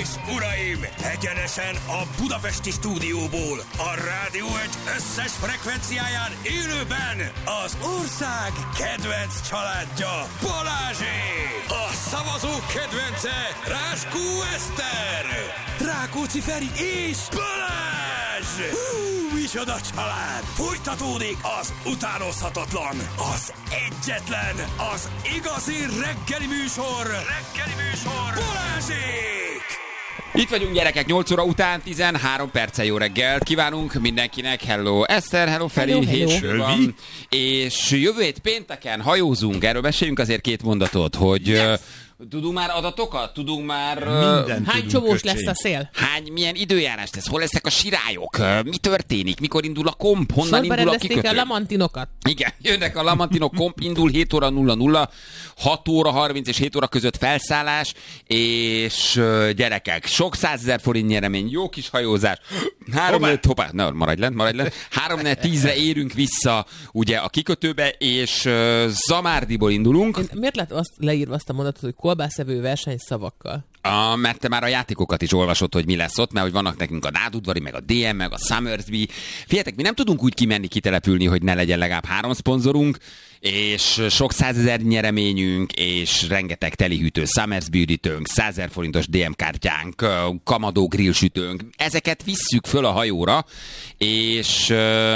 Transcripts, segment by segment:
és uraim, egyenesen a budapesti stúdióból, a Rádió Egy összes frekvenciáján élőben az ország kedvenc családja, Balázsék! A szavazók kedvence, Ráskó Eszter, Rákóczi Feri és Balázs! Micsoda család! Folytatódik az utánozhatatlan, az egyetlen, az igazi reggeli műsor, Balázsék! Itt vagyunk, gyerekek, 8 óra után 13 perccel jó reggelt kívánunk mindenkinek. Hello Eszter, hello Feri, hétfő van. És jövő hét pénteken hajózunk, erről beszéljünk azért két mondatot, hogy... Tudunk már adatokat? Tudunk már... Hány csomós lesz a szél? Milyen időjárás lesz? Hol lesznek a sirályok? Mi történik? Mikor indul a komp? Honnan sorba indul a kikötő? a lamantinokat. Igen, jönnek a lamantinok, komp indul 7 óra 00, 6 óra 30 és 7 óra között felszállás, és gyerekek, sok 100 000 forint nyeremény, jó kis hajózás. 3-4, 10-re érünk vissza ugye a kikötőbe, és Zamárdiból indulunk. Miért lett leírva azt a mondatot, hogy kolbászevő versenyszavakkal? Mert te már a játékokat is olvasod, hogy mi lesz ott, mert hogy vannak nekünk a Nádudvari, meg a DM, meg a Summersby. Figyeljetek, mi nem tudunk úgy kimenni, kitelepülni, hogy ne legyen legalább 3 szponzorunk, és sok 100 000 nyereményünk, és rengeteg telihűtő Summersby üdítőnk, 100 000 forintos DM kártyánk, kamadó grillsütőnk. Ezeket visszük föl a hajóra, és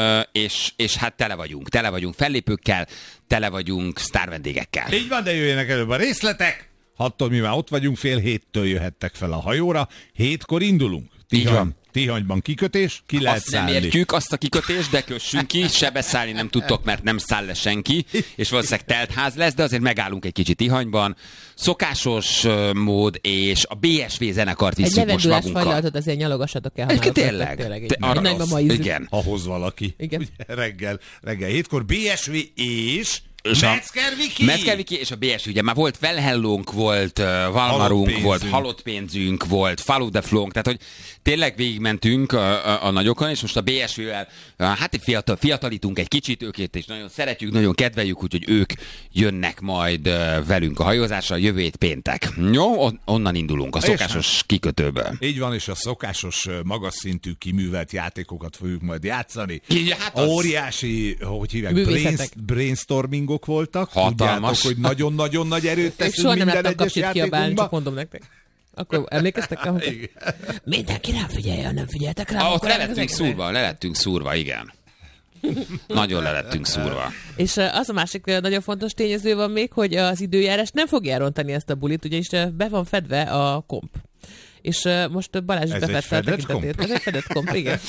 hát tele vagyunk fellépőkkel, tele vagyunk sztárvendégekkel. Így van, de jöjjenek előbb a részletek. 6-tól mi már ott vagyunk, 6:30 jöhettek fel a hajóra, 7-kor indulunk. Így van. Tihanyban kikötés, ki lehet szállni. Nem értjük azt a kikötést, de kössünk ki, se beszállni nem tudtok, mert nem száll le senki, és valószínűleg teltház lesz, de azért megállunk egy kicsit Tihanyban. Szokásos mód, és a BSV zenekart visszük most magunkkal. Egy levendulás azért nyalogassatok el, ha már tényleg. Igen. Ha hoz valaki. Igen. Ugye, reggel 7-kor BSV és Metzger-Viki és a BSV, ugye már volt Velhellónk, volt Valmarunk, volt halott pénzünk, volt Follow the Flow-nk, tehát hogy tényleg végigmentünk a nagyokon, és most a BSV-vel hát fiatalítunk egy kicsit, őket is nagyon szeretjük, nagyon kedveljük, úgyhogy ők jönnek majd velünk a hajózásra jövő hét péntek. Jó, onnan indulunk, a szokásos kikötőből. Így van, és a szokásos magas szintű kiművelt játékokat fogjuk majd játszani. Ja, hát óriási, hogy hívják, brainstormingok voltak. Hatalmas. Tudjátok, hogy nagyon-nagyon nagy erőt teszünk soha nem minden láttam egyes kapcsit kiabálni, játékunkba. csak mondom nektek. Akkor emlékeztek? Mindenki rám figyelje, nem figyeltek rám. Ott le lettünk szúrva, igen. Nagyon le lettünk szúrva. És az a másik nagyon fontos tényező van még, hogy az időjárás nem fogja elrontani ezt a bulit, ugyanis be van fedve a komp. És most Balázs is befedte a tekintetét. Ez egy fedett komp, igen.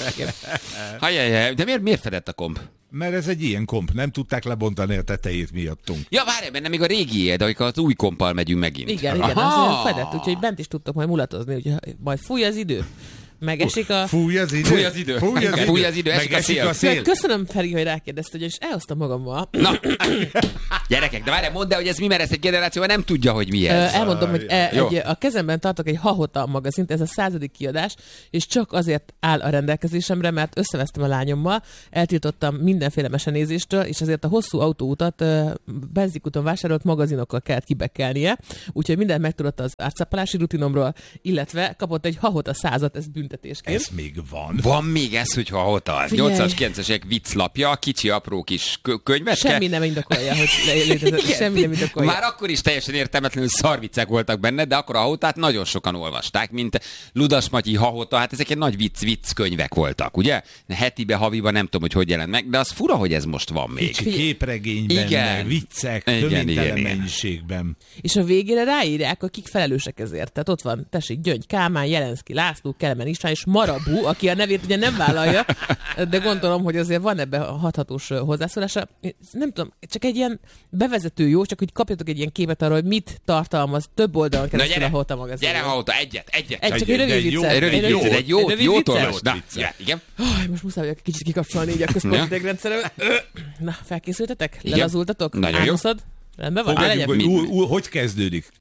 De miért fedett a komp? Mert ez egy ilyen komp, nem tudták lebontani a tetejét miattunk. Ja, várj, benne még a régié, de amikor az új kompal megyünk megint. Igen, az fedett, úgyhogy bent is tudtok majd mulatozni, úgyhogy majd fúj az idő. Megesik a... Fúj az idő, esik a szél. Köszönöm, Feri, hogy rákérdezte, és elhoztam magammal. Na, gyerekek, de várj, mondd el, hogy ez mi, mert ezt egy generáció nem tudja, hogy mi ez. Elmondom, hogy a kezemben tartok egy Hahota magazint, ez a 100. kiadás, és csak azért áll a rendelkezésemre, mert összevesztem a lányommal, eltiltottam mindenféle mesenézéstől, és azért a hosszú autóutat benzinkúton vásárolt magazinokkal kellett kibekelnie, úgyhogy mindent megtudott az árcappalási rutinomról, illetve kapott egy Hahota 100-at, ez büntetésként. Ez még van. Van még ez, hogy Hahota. 8-as, 9-esek vicclapja, kicsi, apró kis könyvecske. Semmi nem indokolja, hogy létezett. Semmi nem indokolja. Már akkor is teljesen értelmetlenül szarviccek voltak benne, de akkor a Hahotát nagyon sokan olvasták, mint Ludas Matyi Hahota, hát ezek egy nagy vicc könyvek voltak, ugye? Hetibe, haviba, nem tudom, hogy jelent meg, de az fura, hogy ez most van még. Kicsi képregényben, igen. Viccek, töménytelen mennyiségben. És a végére ráírják, hogy kik felelősek ezért. Tehát ott van, tessék, Gyöngy Kálmán, Jelenszky László, Kelemen István és Marabú, aki a nevét ugye nem vállalja, de gondolom, hogy azért van ebben a hathatós hozzászólása. Nem tudom, csak egy ilyen bevezető jó, csak hogy kapjatok egy ilyen képet arról, hogy mit tartalmaz több oldalon keresztül a Hahota magazin. Gyere Hahota, egyet. Csak egy rövid viccet. Egy jót olvasd. Igen. Most muszáj vagyok kicsit kikapcsolni így a központi idegrendszerről. Na, felkészültetek? Lelazultatok? Nagyon jó. Rendben van? Hogy kezdődik?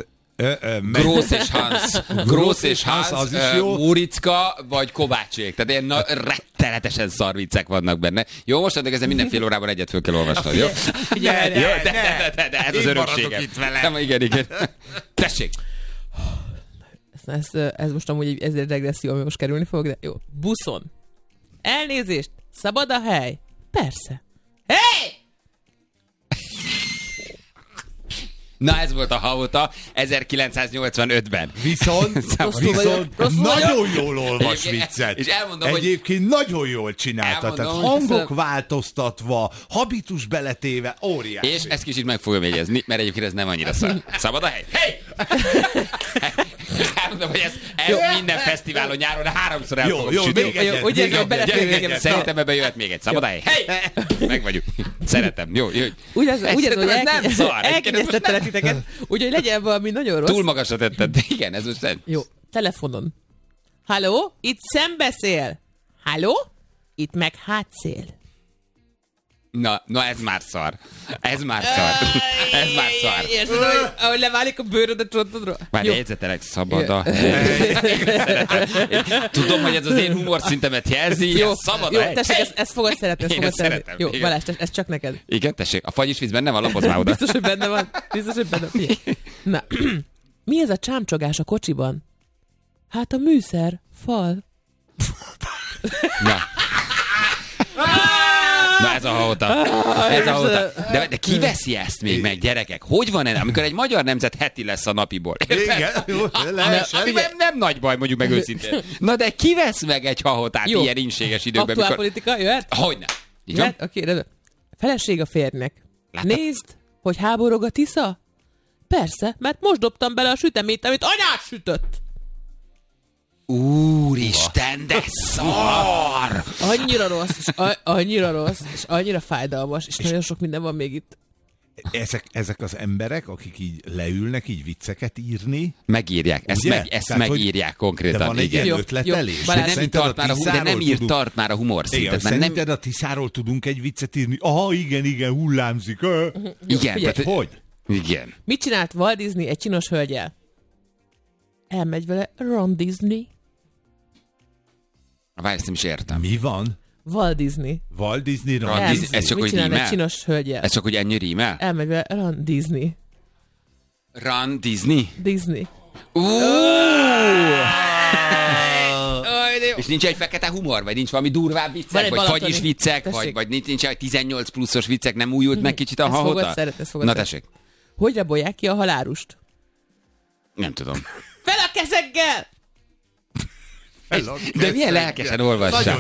Grósz és Hans, Móricka vagy Kovácsék. Tehát ilyen rettenetesen szar viccek vannak benne. Jó, most addig ezen mindenfél órában egyet föl kell olvasnod, jó? De ez az örökségem. Igen. Tessék. ez most amúgy egy regresszió, ami most kerülni fog, de jó. Buszon. Elnézést, szabad a hely? Persze. Hey! Na ez volt a Hahota 1985-ben. Viszont nagyon jól olvas viccet. És elmondom, egyébként nagyon jól csinálta. Tehát hangok változtatva, habitus beletéve, óriási. És ezt kicsit meg fogom jegyezni, mert egyébként ez nem annyira szar. Szabad a hely? Hey! Elmondom, hogy ez minden fesztiválon nyáron 3-szor el fogom sütni. Szerintem ebben jöhet még egy. Szabad a hely? Hey! Meg vagyunk. Szeretem. Jó. Ugyanaz, nem szar. Elkényeztettelek titeket. Úgyhogy legyen valami nagyon rossz. Túl magasra tetted. Igen, ez most... Jó, telefonon. Halló? Itt szembeszél. Halló? Itt meg hátszél. Na ez már szar. Ez már szar. Érzed, ahogy leválik a bőröd a csontodról? Már jegyzetelek, szabad a Tudom, hogy ez az én humorszintemet jelzi. Jó, szabad jó, tessék, ezt fogod szeretni. Szeretem. Jó, Balázs, ez csak neked. Igen, tessék. A fagyis víz benne van, lapozz már oda. Biztos, hogy benne van. Figyelj. Na, mi ez a csámcsogás a kocsiban? Hát a műszer, fal. Na ez a Hahota. De ki veszi ezt még meg, gyerekek? Hogy van ez? Amikor egy magyar nemzet heti lesz a napiból. Igen, jó, nem nagy baj, mondjuk meg őszintén. Na de ki vesz meg egy Hahotát ilyen inséges időben? Aktuálpolitika, jöhet? Hogyne. Így van? Oké, feleség a férjnek. Nézd, hogy háborog a Tisza? Persze, mert most dobtam bele a sütemét, amit anyád sütött. Úristen, de szar! Annyira rossz, és annyira fájdalmas, és nagyon sok minden van még itt. Ezek az emberek, akik így leülnek így vicceket írni. Megírják, ezt megírják konkrétan. De van egy ilyen ötletelés. De nem tart már a humorszintet. Szerinted a Tiszáról tudunk egy viccet írni? Aha, igen, hullámzik. Igen. Hogy? Igen. Mit csinált Walt Disney egy csinos hölgyel? Elmegy vele Ron Disney. Várj, ezt nem is értem. Mi van? Walt Disney. Ron Disney. Ez csak, hogy rímel? Egy csinos hölgyel. Ez csak, hogy ennyi rímel? Elmegy vele Ron Disney. Ron Disney? Disney. És nincs egy fekete humor? Vagy nincs valami durvább viccek? Vagy fagyis viccek? Vagy nincs egy 18 pluszos viccek? Nem újult meg kicsit a Hahota? Na tessék. Hogy rabolják ki a halálust? Nem tudom. Fel a kezeggel! De milyen lelkesen olvassa.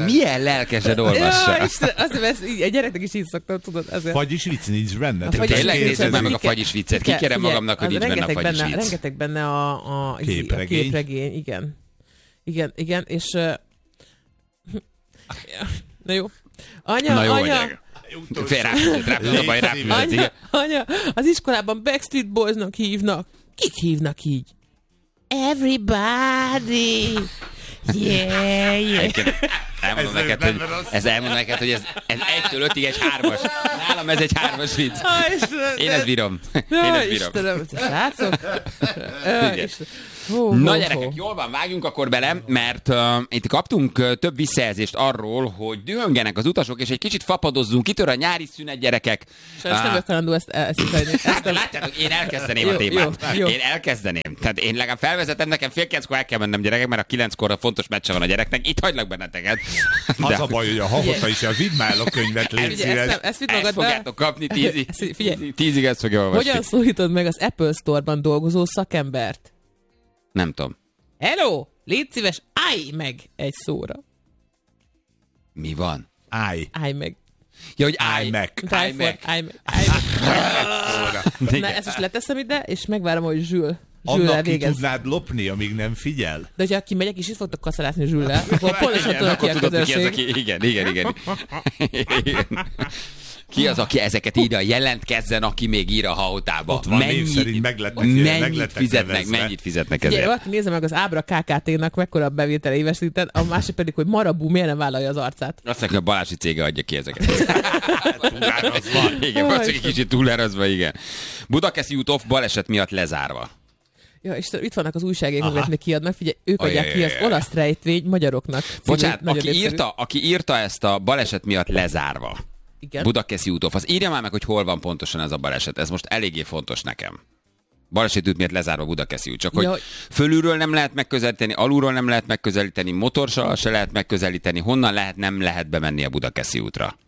Azért, egy gyereknek is így szoktam, tudod. Azért. Fagyis vicc nincs benne. Tényleg nézzük már meg a fagyis viccet. Kikérem magamnak, hogy nincs benne a fagyis vicc. Rengeteg benne a képregény. Igen, és... Na jó. Anya. Anya, az iskolában Backstreet Boysnak hívnak. Kik hívnak így? Everybody! Yeah. Elmondom neked, hogy ez 1-től 5-ig egy 3-as. Nálam ez egy 3-as vicc. Én ezt bírom. Istenem, srácok. Na gyerekek, jól van, vágjunk akkor bele, mert itt kaptunk több visszajelzést arról, hogy dühöngenek az utasok, és egy kicsit fapadozzunk, kitör a nyári szünet, gyerekek. Sajnos nem vagyok halandó ezt látjátok, én elkezdeném a témát. Én elkezdeném. Tehát én legalább felvezetem, nekem 8:30-kor el kell mennem, gyerekek, mert a 9-kor fontos meccse van a gyereknek. Itt hagylak benneteket. Az a baj, hogy a Hahota is, vidd már el a könyvet, légy szíves. Ezt fogjátok kapni 10-ig ezt fogja olvasni. Hogyan szólítod meg az Apple Store-ban dolgozó szakembert? Nem tudom. Hello! Légy szíves, állj meg egy szóra. Mi van? Állj meg. Ja, hogy állj meg. Na, ezt is leteszem ide, és megvárom, hogy Zsül Annak ki tudnád lopni, amíg nem figyel. De ha kimegyek, és itt fogtok kaszalászni Zsüllel, akkor pontosan tudod, ki a közönség. Igen. Ki az, aki ezeket írja? Jelentkezzen, aki még ír a Hahotába. Ott van név szerint mennyit fizetnek ezért? Ugye, valaki nézze meg az Ábra KKT-nak mekkora bevétele éves szinten, a másik pedig, hogy Marabú miért nem vállalja az arcát. Azt mondja, a Balási cége adja ki ezeket. Túlárazva. Igen, valószínűleg kicsit túlárazva, igen. Budakeszi út off baleset miatt lezárva. Ja, és itt vannak az újságírók, amiket kiadnak. Figyelj, ők adják ki az olasz rejtvény magyaroknak. Bocsánat, aki írta ezt a baleset miatt lezárva. Igen. Budakeszi útof. Az írja már meg, hogy hol van pontosan ez a baleset. Ez most eléggé fontos nekem. Balesetút miatt lezárva Budakeszi út. Csak hogy Ja. fölülről nem lehet megközelíteni, alulról nem lehet megközelíteni, motorsaval se lehet megközelíteni, honnan lehet, nem lehet bemenni a Budakeszi útra.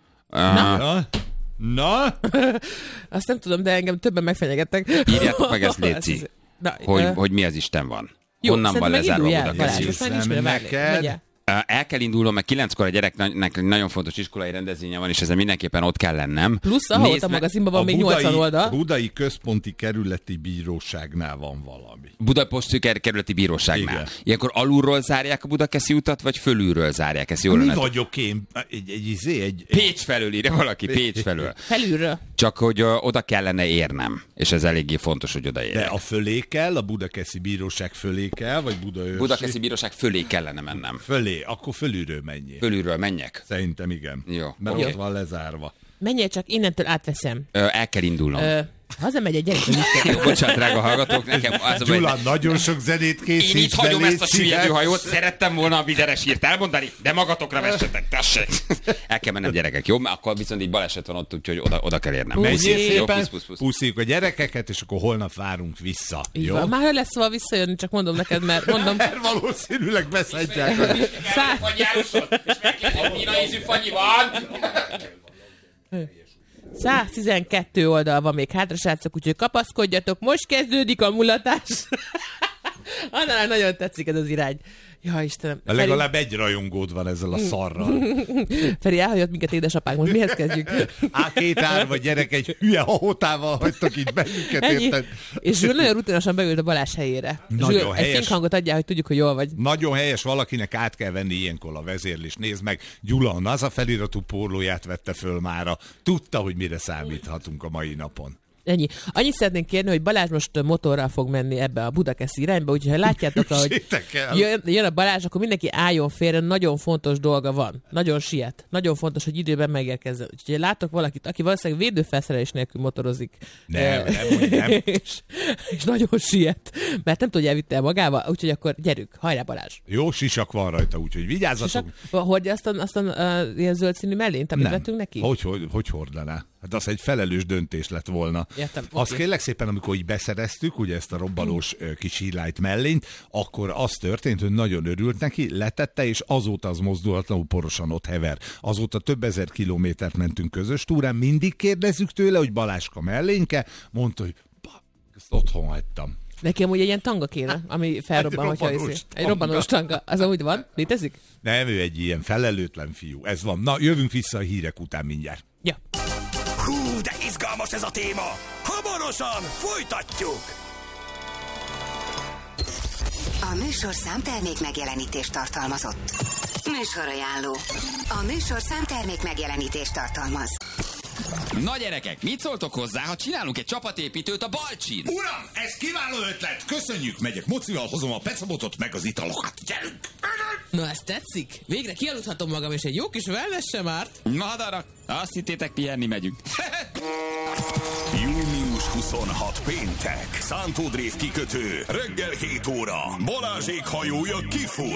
Na? Azt nem tudom, de engem többen megfenyegettek. Írjátok meg ezt, léci, hogy mi az Isten van. Honnan van lezárva a Budakeszi út. Most már nincs mire várni. Neked. Megye. El kell indulnom, mert 9-kor a gyereknek nagyon fontos iskolai rendezvénye van, és ezzel mindenképpen ott kell lennem. Plusz a Hauta magazinban van még 80 oldal. Budai Központi Kerületi Bíróságnál van valami. Budapesti Kerületi Bíróságnál. Igen. Ilyenkor alulról zárják a Budakeszi utat, vagy fölülről zárják? Ezt jól Mi lenne. vagyok én? Egy Pécs felől írja valaki, Pécs felől. Felülről. Csak hogy oda kellene érnem, és ez eléggé fontos, hogy oda De érjek. a fölé kell, a Budakeszi Bíróság fölé kell, vagy Budaörsi? Budakeszi Bíróság fölé kellene mennem. Fölé, akkor fölülről menjél. Fölülről menjek? Szerintem igen. Jó, Mert oké. ott van lezárva. Menjél csak, innentől átveszem. El kell indulnom. Hazamegy egy gyerek, hogy Jó, bocsánat, drága hallgatók, nekem az a baj, Gyula, nagyon sok zenét készíts. én itt hagyom de ezt a légy süllyedő szíves. hajót, szerettem volna a vizeres hírt elmondani, de magatokra vessetek, tessék. El kell mennem, gyerekek, jó? Mert akkor viszont így baleset van ott, úgyhogy oda kell érnem. Menjél Jó, szépen, pusz. puszíjuk a gyerekeket, és akkor holnap várunk vissza. Így Jó? van. Már lesz szóval visszajönni, csak mondom neked, mert mondom, Mert valószínűleg beszedják. Szá- és megkérdezi, Pina ízű fanyi van. 112 oldal van még hátra, srácok, úgyhogy kapaszkodjatok, most kezdődik a mulatás. Annál nagyon tetszik ez az irány. Ja, Istenem. Legalább egy rajongód van ezzel a szarral. Feri elhagyott minket édesapánk, most mihez kezdjük? Két árva gyerek egy hülye hahotával hagytak itt bennünket, Ennyi. érted? És Zsül nagyon rutinosan beült a Balázs helyére. Nagyon Zsül, egy helyes. fényhangot adjál, hogy tudjuk, hogy jól vagy. Nagyon helyes, valakinek át kell venni ilyenkor a vezérlést. Nézd meg, Gyula a NASA feliratú pólóját vette föl mára. Tudta, hogy mire számíthatunk a mai napon. Ennyi. Annyit szeretnénk kérni, hogy Balázs most motorral fog menni ebbe a Budakeszi irányba, úgyhogy ha látjátok, hogy Hűsétek el. jön a Balázs, akkor mindenki álljon félre, nagyon fontos dolga van. Nagyon siet. Nagyon fontos, hogy időben megérkezzen. Úgyhogy ha látok valakit, aki valószínűleg védőfelszerelés nélkül motorozik. Nem. és nagyon siet, mert nem tudja, elvitte el magával, úgyhogy akkor gyerünk, hajrá Balázs. Jó sisak van rajta, úgyhogy vigyázzatok. Hordja azt a ilyen zöld színű mellényt, amit vettünk neki? Hogy hordaná? Hát az egy felelős döntés lett volna. Értem, Azt oké. kérlek szépen, amikor így beszereztük, ugye ezt a robbanós kis hílájt mellényt, akkor az történt, hogy nagyon örült neki, letette, és azóta az mozdulatlanul porosan ott hever. Azóta több ezer kilométert mentünk közös túrán, mindig kérdezzük tőle, hogy Baláska mellényke, mondta, hogy ezt otthon hagytam. Neki amúgy egy ilyen tanga kéne, ami felrobban, Egy hogyha robbanós hiszi. Egy tanga. robbanós tanga. Az amúgy van? Létezik? Nem, ő egy ilyen felelőtlen fiú. Ez van. Na, jövünk vissza a hírek után mindjárt. Ja. Hú, de izgalmas ez a téma! Hamarosan folytatjuk! A műsorszám termék megjelenítést tartalmazott. Műsorajánló. A műsorszám termék megjelenítést tartalmaz. Na gyerekek, mit szóltok hozzá, ha csinálunk egy csapatépítőt a Balcsin? Uram, ez kiváló ötlet! Köszönjük, megyek mocival, hozom a pecabotot meg az italokat. Gyerünk! Na, ez tetszik. Végre kialudhatom magam, és egy jó kis wellness sem árt. Madarak, azt hittétek, pihenni megyünk. Június 26 péntek. Szántó Drév kikötő. Reggel 7 óra. Balázsék hajója kifut.